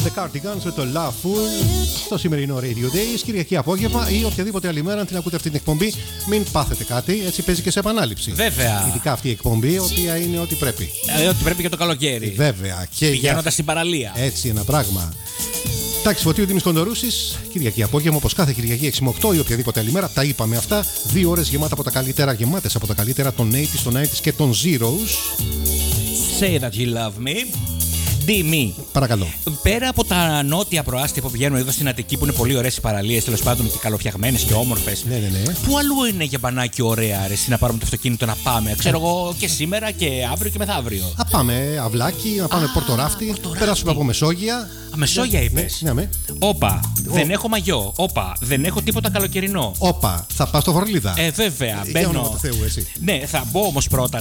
The Cardigans με το Love Fool στο σημερινό Radio Days, Κυριακή απόγευμα ή οποιαδήποτε άλλη μέρα. Αν την ακούτε αυτή την εκπομπή, μην πάθετε κάτι. Έτσι παίζει και σε επανάληψη. Βέβαια. Ειδικά αυτή η εκπομπή, η οποία είναι ό,τι πρέπει. Ό,τι πρέπει για το καλοκαίρι. Βέβαια. Πηγαίνοντας στην παραλία. Έτσι, ένα πράγμα. Τάξη Φωτίου, Δήμης Κοντορούσης, Κυριακή απόγευμα, όπως κάθε Κυριακή 6 με 8 ή οποιαδήποτε άλλη μέρα. Τα είπαμε αυτά. 2 ώρες γεμάτες από τα καλύτερα των 80s, των 90s και των Zeros. Say that you love me. Ντίμη. Παρακαλώ. Πέρα από τα νότια προάστια που πηγαίνουν εδώ στην Αττική, που είναι πολύ ωραίες οι παραλίες, τέλος πάντων και καλοφτιαγμένες και όμορφες. Ναι. Πού αλλού είναι για μπανάκι ωραία, αρέσει να πάρουμε το αυτοκίνητο να πάμε? Ξέρω εγώ και σήμερα και αύριο και μεθαύριο. Να πάμε αυλάκι, να πάμε Πορτοράφτη, περάσουμε από Μεσόγεια. Μεσόγεια είπες. Ναι. Όπα, δεν έχω μαγιό. Όπα, δεν έχω τίποτα καλοκαιρινό. Όπα, θα πας στο Φορλίδα. Βέβαια, Για όνομα μπαίνω. του Θεού, εσύ. Ναι, θα μπω όμως πρώτα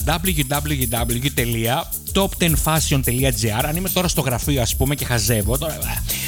www.top10fashion.gr. Αν είμαι τώρα στο γραφείο, ας πούμε, και χαζεύω τώρα.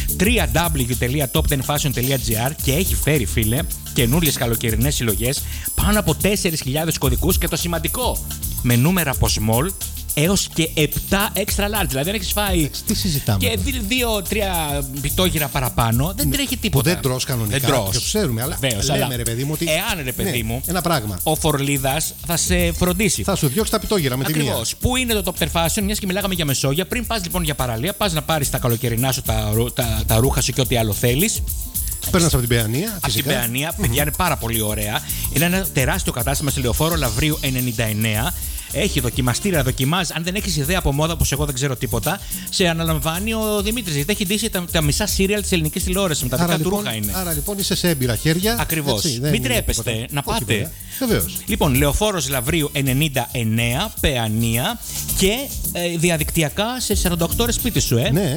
www.top10fashion.gr και έχει φέρει, φίλε, καινούριες καλοκαιρινές συλλογές, πάνω από 4.000 κωδικούς και το σημαντικό, με νούμερα από small έως και 7 extra large. Δηλαδή, αν έχεις φάει Τι συζητάμε? και 2-3 πιτόγυρα παραπάνω, δεν τρέχει τίποτα. Που δεν τρως κανονικά. Δεν τρως. Και το ξέρουμε, αλλά Βεβαίως, λέμε, αλλά ρε παιδί μου, ότι. εάν, ρε παιδί μου, ένα πράγμα. ο Φορλίδας θα σε φροντίσει. Θα σου διώξει τα πιτόγυρα με τη μία. Ακριβώς. Πού είναι το Top 10 Fashion, μιας και μιλάγαμε για Μεσόγεια. Πριν πας λοιπόν για παραλία, πας να πάρεις τα καλοκαιρινά σου, τα ρούχα σου και ό,τι άλλο θέλεις. Παίρνεις από την Παιανία. Από την Παιανία, παιδιά, είναι πάρα πολύ ωραία. Είναι ένα τεράστιο κατάστημα στη Λεωφόρο Λαβρίου 99. Έχει δοκιμαστήρα, δοκιμάζει. Αν δεν έχεις ιδέα από μόδα, όπως εγώ δεν ξέρω τίποτα, σε αναλαμβάνει ο Δημήτρης. Γιατί έχει ντύσει τα μισά σύριαλ της ελληνικής τηλεόρασης. Με τα δικά του ρούχα είναι. Άρα λοιπόν είσαι σε έμπειρα χέρια. Ακριβώς. Μην τρέπεστε να πάτε. Βεβαίως. Λοιπόν, Λεωφόρος Λαβρίου 99, Παιανία και διαδικτυακά σε 48 ώρες σπίτι σου, Ναι,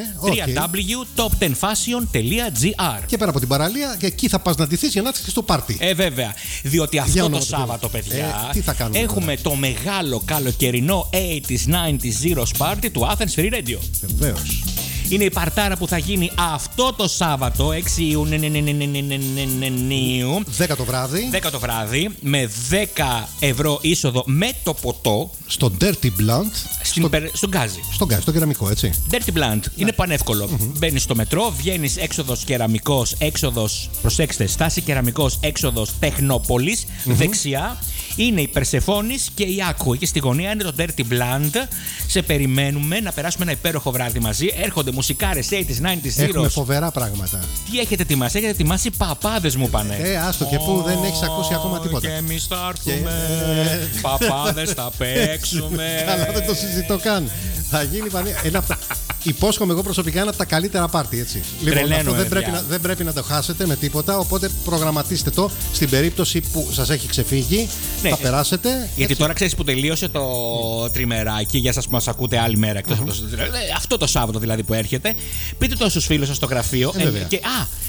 www.top10fashion.gr. Και πέρα από την παραλία, και εκεί θα πας να ντυθείς για να έρθεις στο πάρτι. Βέβαια. Διότι αυτό το Σάββατο, παιδιά, τι θα κάνουμε έχουμε το μεγάλο καλοκαιρινό 80s, 90s Zeros Party του Athens Free Radio. Βεβαίως. Είναι η παρτάρα που θα γίνει αυτό το Σάββατο, 6 Ιουνίου. 10 το βράδυ. 10 το βράδυ, με 10 ευρώ είσοδο με το ποτό. Στο Dirty Blunt. Στον Γκάζι. Στον Γκάζι, στο κεραμικό, έτσι. Dirty Blunt. Είναι πανεύκολο. Μπαίνεις στο μετρό, βγαίνεις έξοδος Κεραμικός, έξοδος, προσέξτε, στάση Κεραμικός, έξοδος Τεχνόπολης, δεξιά. Είναι η Περσεφόνης και η Άκου. Εκεί στη γωνία είναι το Dirty Blunt. Σε περιμένουμε να περάσουμε ένα υπέροχο βράδυ μαζί. Έρχονται μουσικάρες 80s, 90s, Έχουμε Zeros. φοβερά πράγματα. Τι έχετε ετοιμάσει? Έχετε ετοιμάσει παπάδες, μου πάνε. Άστο, και που δεν έχεις ακούσει ακόμα τίποτα. Και εμείς θα έρθουμε. Παπάδες θα παίξουμε. Καλά, δεν το συζητώ καν. Θα γίνει υπόσχομαι εγώ προσωπικά ένα από τα καλύτερα πάρτι, έτσι. Λοιπόν, αυτό δεν πρέπει να το χάσετε με τίποτα. Οπότε προγραμματίστε το στην περίπτωση που σας έχει ξεφύγει. Ναι, θα περάσετε. Γιατί τώρα ξέρεις που τελείωσε το τριμεράκι. Για σας που μας ακούτε άλλη μέρα εκτός από αυτό το Σάββατο δηλαδή που έρχεται. Πείτε το στους φίλους σας στο γραφείο.